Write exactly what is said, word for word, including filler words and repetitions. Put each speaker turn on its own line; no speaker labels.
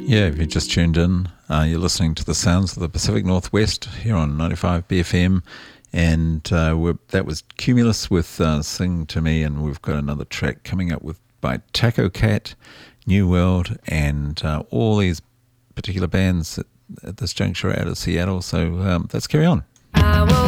Yeah, if you just tuned in, uh, you're listening to the sounds of the Pacific Northwest here on ninety-five B F M, and uh, we're, that was Cumulus with uh, Sing to Me, and we've got another track coming up with by Taco Cat, New World, and uh, all these particular bands at, at this juncture out of Seattle. So um, let's carry on.
I woke